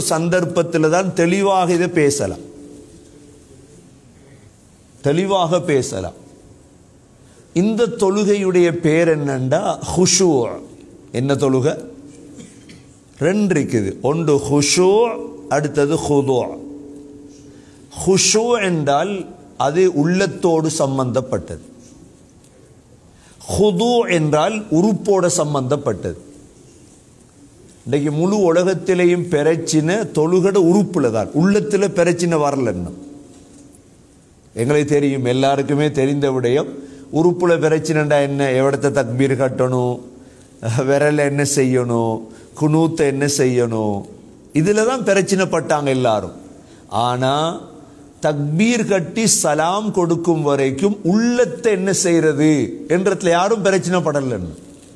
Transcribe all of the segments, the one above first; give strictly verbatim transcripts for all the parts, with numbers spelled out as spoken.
ஒரு சந்தர்ப்பத்தில் தான் தெளிவாக இதை பேசலாம், தெளிவாக பேசலாம். இந்த தொழுகையுடைய பேர் என்னண்டா ஹுஷூ. என்ன தொழுகை? ரெண்டு இருக்குது. ஒன்று ஹுஷூ, அடுத்தது ஹுதூ. ஹுஷூ என்றால் அது உள்ளத்தோடு சம்பந்தப்பட்டது. ஹுதூ என்றால் உறுப்போடு சம்பந்தப்பட்டது. இன்றைக்கு முழு உலகத்திலேயும் பிரச்சினை தொழுகட உறுப்புல தான், உள்ளத்தில் பிரச்சினை வரலன்னு எங்களுக்கு தெரியும், எல்லாருக்குமே தெரிந்த விடயம். உறுப்புல பிரச்சினைண்டா என்ன? எவ்வளத்தை தக்பீர் கட்டணும், விரல என்ன செய்யணும், குனூத்தை என்ன செய்யணும், இதில் தான் பிரச்சினைப்பட்டாங்க எல்லாரும். ஆனால் தக்பீர் கட்டி சலாம் கொடுக்கும் வரைக்கும் உள்ளத்தை என்ன செய்யறது என்றதுல யாரும் பிரச்சனைப்படலன்னு.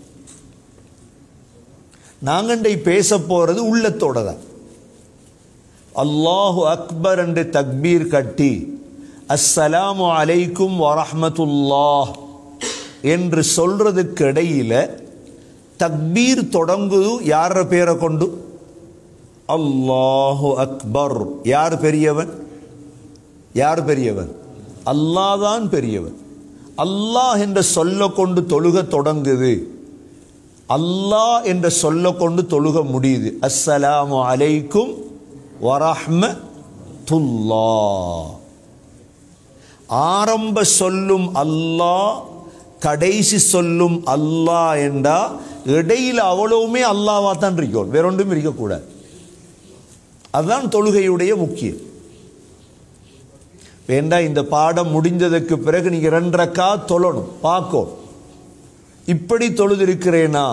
நாங்கண்டை பேச போறது உள்ளத்தோட தான். அல்லாஹு அக்பர் என்று தக்பீர் கட்டி அஸ்ஸலாமு அலைக்கும் வரஹ்மத்துல்லாஹ் என்று சொல்றதுக்கு இடையில தக்பீர் தொடங்குது யார பேரை கொண்டு? அல்லாஹு அக்பர். யார் பெரியவன்? யார் பெரியவன்? அல்லாஹ் தான் பெரியவன். அல்லாஹ் என்ற சொல்ல கொண்டு தொழுக தொடங்குது, அல்லாஹ் என்ற சொல்ல கொண்டு தொழுக முடியுது. அஸ்ஸலாமு அலைக்கும் வரஹ்மத்துல்லாஹ். ஆரம்ப சொல்லும் அல்லாஹ், கடைசி சொல்லும் அல்லாஹ் என்றா இடையில் அவ்வளவுமே அல்லாஹ்வா தான் இருக்கும், வேற ஒன்றும் இருக்கக்கூடாது. அதுதான் தொழுகையுடைய முக்கியம். வேண்டா இந்த பாடம் முடிஞ்சதுக்கு பிறகு நீங்க ரெண்டு ரக்காத் தொழணும், பார்க்கும் இப்படி தொழுதிருக்கிறேனா.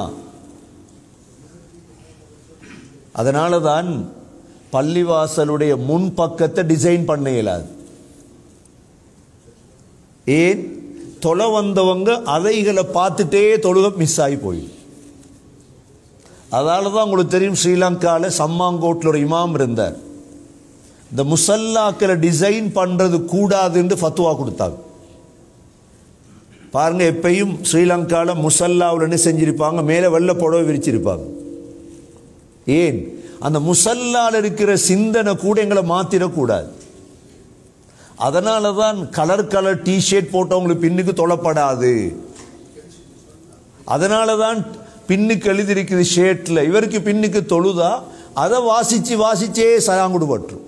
அதனால தான் பள்ளிவாசலுடைய முன் பக்கத்தை டிசைன் பண்ண இயலாது. ஏன்? தொலை வந்தவங்க அதைகளை பார்த்துட்டே தொழுக மிஸ் ஆகி போயிடும். அதனால தான் உங்களுக்கு தெரியும், ஸ்ரீலங்காவில் சம்மாங்கோட்டில் ஒரு இமாம் இருந்தார். இந்த முசல்லாக்களை டிசைன் பண்றது கூடாதுன்னு ஃபத்வா கொடுத்தாங்க. பாருங்க, எப்பயும் ஸ்ரீலங்காவில் முசல்லாவில் என்ன செஞ்சிருப்பாங்க? மேலே வெள்ளை புடவை விரிச்சிருப்பாங்க. ஏன்? அந்த முசல்லால் இருக்கிற சிந்தனை கூட எங்களை மாத்திரக்கூடாது. அதனால தான் கலர் கலர் டிஷர்ட் போட்டவங்களுக்கு பின்னுக்கு தொழப்படாது. அதனால தான் பின்னுக்கு எழுதிருக்குது ஷேர்ட்ல, இவருக்கு பின்னுக்கு தொழுதா அதை வாசிச்சு வாசிச்சே சலாங்குடு பற்றும்.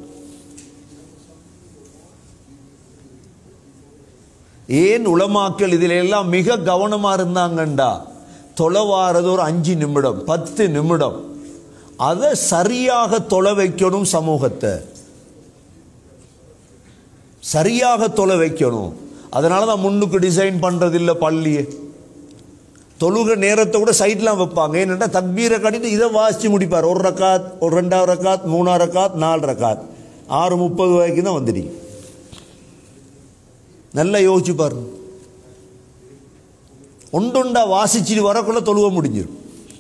ஏன் உலமாக்கள் இதில் எல்லாம் மிக கவனமா இருந்தாங்கண்டா, தொலைவாரது ஒரு அஞ்சு நிமிடம் பத்து நிமிடம் அதை சரியாக தொலை வைக்கணும், சமூகத்தை சரியாக தொலை வைக்கணும். அதனால தான் முன்னுக்கு டிசைன் பண்றது இல்லை பள்ளியை. தொழுக நேரத்தை கூட சைட்லாம் வைப்பாங்க. ஏன்னா தக்பீரை கட்டிட்டு இதை வாசிச்சு முடிப்பார். ஒரு ரக்காத், ஒரு ரெண்டாவது ரக்காத், மூணாவது ரக்காத், நாலு ரக்காத், ஆறு முப்பது வரைக்கும் தான் வந்துடுங்க. நல்லா யோசிச்சு பாருங்க. ஒண்டொண்டா வாசிச்சுட்டு வரக்குள்ள தொழுவ முடிஞ்சிடும்.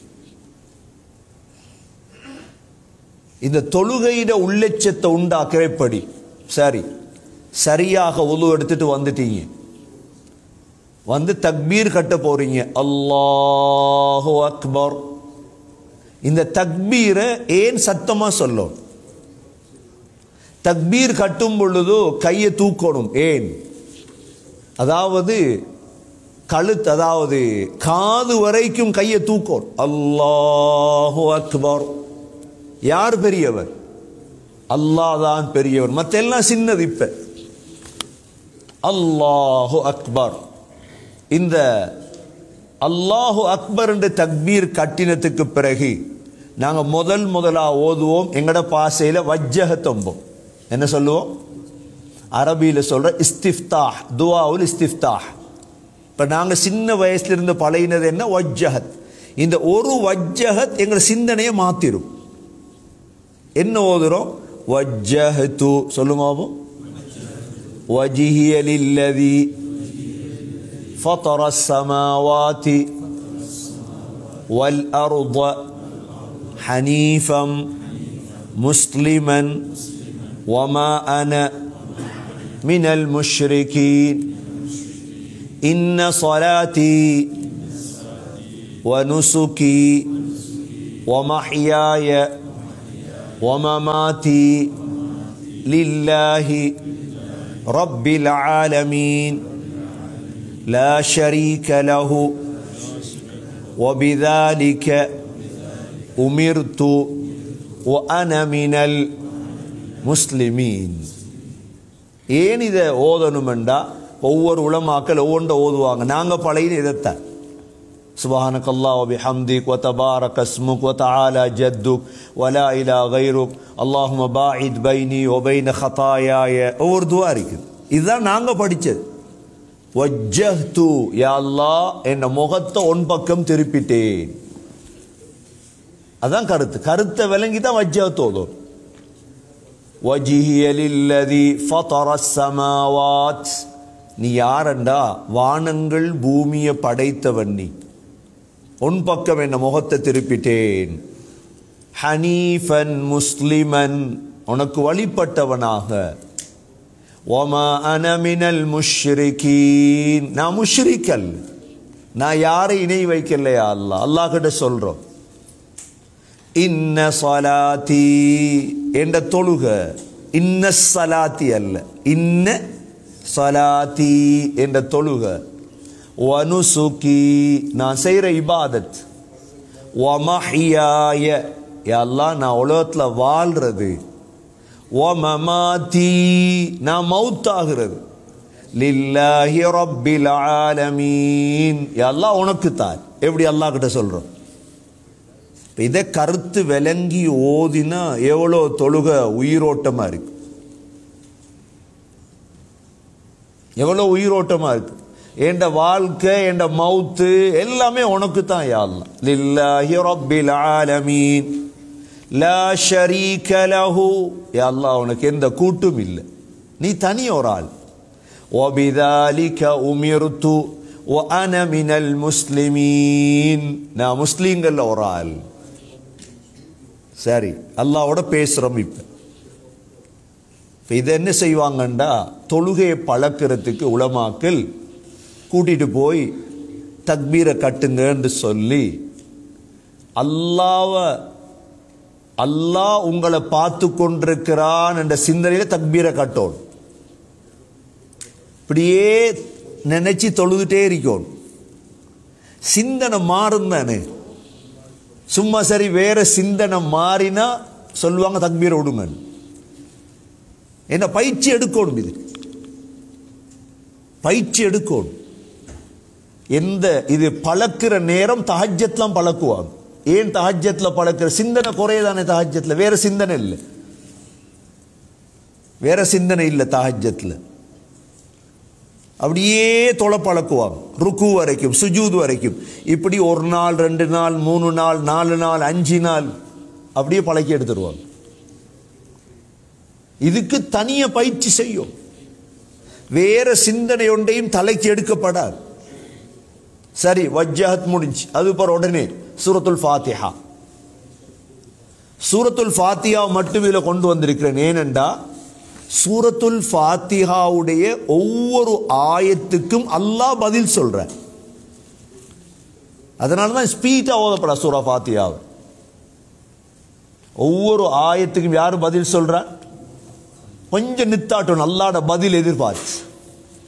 இந்த தொழுகையிட உள்ளட்சத்தை உண்டாக்கிறபடி சரி சரியாக ஒழு எடுத்துட்டு வந்துட்டீங்க, வந்து தக்பீர் கட்ட போறீங்க, அல்லாஹு அக்பர். இந்த தக்பீரை ஏன் சத்தமா சொல்லும்? தக்பீர் கட்டும் பொழுது கையை தூக்கணும். ஏன்? அதாவது கழுத்து, அதாவது காது வரைக்கும் கையை தூக்கணும். அல்லாஹு அக்பர். யார் பெரியவர்? அல்லாஹ் தான் பெரியவர், மற்ற எல்லாம் சின்னது. இப்ப அல்லாஹு அக்பர். இந்த அல்லாஹு அக்பர் என்ற தக்பீர் கட்டினத்துக்கு பிறகு நாங்க முதல் முதலா ஓதுவோம் எங்கட பாசையில வஜ்ஜஹத்தம்போம். என்ன சொல்லுவோம்? அரபியில சொல்ற இஸ்திஃப்தாஹ், துஆவுல் இஸ்திஃப்தாஹ். இப்ப நாங்க சின்ன வயசுல இருந்து பழகினது என்ன? வஜ்ஜஹத். இந்த ஒரு வஜ்ஜஹத் எங்க சிந்தனையை மாத்திரும். என்ன ஓதுறோம்? வஜ்ஜஹது. சொல்லுங்க, வஜ்ஹிய லில்லதி ஃபதர ஸமாவாதி வல் அர்த ஹனீஃபம் முஸ்லிமன் வமா அன மினல் முஷ்ரிகீன் இன்ன ஸலாத்தி வ நுசுகி வ மஹ்யாய ومماتي لله رب العالمين لا شريك له وبذلك أمرت وأنا من المسلمين. ஏன் இதை ஓதணுமெண்டா ஒவ்வொரு உலமாக்கள் ஒவ்வொன்றை ஓதுவாங்க. நாங்கள் பழைய இதைத்தான் சுப்ஹானக அல்லாஹ் வ பிஹம்திக் வ தபாரக இஸ்முக் வ தஆலா ஜத்துக் வ லா இலாஹ கைருக் அல்லாஹும்ம பாஇத் பைனி வ பைன ஹதாயாய ஒவ்வொரு துஆ இருக்குது. இதுதான் நாங்கள் படித்தது. வஜ்ஜஹ்து யா அல்லாஹ் என் முகத்தை உன் பக்கம் திருப்பிட்டேன். அதான் கருத்து. கருத்தை விளங்கி தான் வஜ்ஜஹ்து ஓதும். வஜ்ஹிய லில்லதி ஃபதரஸ் ஸமாவாத், நீ யாரண்டா வானங்கள் பூமியை படைத்தவன், நீ உன் பக்கம் என்ன முகத்தை திருப்பிட்டேன். ஹனீஃபன் முஸ்லிமன், உனக்கு வழிபட்டவனாக. வமா அன மினல் முஷ்ரிகீன், நான் முஷ்ரிக்கல், நான் யாரை இணை வைக்கலையா அல்லாஹ். அல்லாஹ் கிட்ட சொல்றோம். இன்ன ஸலாத்தி, என்ற தொழுக. இன்ன ஸலாத்தி அல்ல, இன்ன ஸலாத்தி என்ற தொழுக. வனுசுகி, நான் செய்கிற இபாதத். வமஹியாய, யா அல்லாஹ் நான் உலகத்தில் வாழ்றது. வமமாதி, நான் மௌத்தாகிறது. லில்லாஹி ரப்பில் ஆலமீன், யா அல்லாஹ் உனக்கு தான். எப்படி அல்லாஹ் கிட்ட சொல்கிறோம். இதை கருத்து விளங்கி ஓதினா எவ்வளோ தொழுக உயிரோட்டமாக இருக்கு, எவ்வளோ உயிரோட்டமாக இருக்கு. என்ற வாழ்க்கை, என்ற மவுத்து எல்லாமே உனக்கு தான் யா அல்லாஹ். லில்லாஹி ரப்பில் ஆலமீன் லா ஷரீக லஹு, யா அல்லாஹ் உனக்கு எந்த கூட்டும் இல்லை, நீ தனி ஒரு ஆள். வபிதாலிக உமிர்து வ அன மினல் முஸ்லிமீன், நான் முஸ்லீம்கள் ஒரு ஆள். சரி, அல்லாஹ்வோட பேசுகிறோம். இப்போ இதை என்ன செய்வாங்கண்டா, தொழுகையை பழக்கிறதுக்கு உலமாக்கள் கூட்டிட்டு போய் தக்பீரை கட்டுங்கன்னு சொல்லி, அல்லாஹ்வை அல்லாஹ் உங்களை பார்த்து கொண்டிருக்கிறான் என்ற சிந்தனையில தக்பீரை கட்டோம். இப்படியே நினைச்சு தொழுதுட்டே இருக்கோம். சிந்தனை மாறும் தானே. சும்மா சரி வேற சிந்தனை மாறினா சொல்லுவாங்க தக்பீரை விடுங்க. என்ன பயிற்சி எடுக்கணும், இது பயிற்சி எடுக்கணும். எந்த இது பழக்கிற நேரம் தஹஜ்ஜத்லாம் பழக்குவாங்க. ஏன் தஹஜ்ஜத்ல பழக்கிற? சிந்தனை குறையதானே தஹஜ்ஜத்ல, வேற சிந்தனை இல்லை, வேற சிந்தனை இல்லை தஹஜ்ஜத்ல. அப்படியே தொலை பழக்குவாங்க, ருக்கு வரைக்கும் சுஜூத் வரைக்கும். இப்படி ஒரு நாள், ரெண்டு நாள், மூணு நாள், நாலு நாள், அஞ்சு நாள் அப்படியே பழக்கி எடுத்துருவாங்க. இதுக்கு தனிய பயிற்சி செய்யும். வேற சிந்தனை ஒன்றையும் தலைக்கு எடுக்கப்படாது. சரி, வஜ்ஜஹத் முடிஞ்சு, அது பிற உடனே சூரத்துல் ஃபாத்திஹா. சூரத்துல் ஃபாத்திஹா மட்டும் இதில் கொண்டு வந்திருக்கிறேன். ஏனென்றா சூரத்துல் ஃபாத்திஹாவுடைய ஒவ்வொரு ஆயத்துக்கும் அல்லாஹ் பதில் சொல்ற. அதனால தான் ஸ்பீடா ஓதப்பட சூரா ஃபாத்திஹா. ஒவ்வொரு ஆயத்துக்கும் யாரு பதில் சொல்ற? கொஞ்சம் நித்தாட்டும், அல்லாஹ்வோட பதில் எதிர்பார்த்து.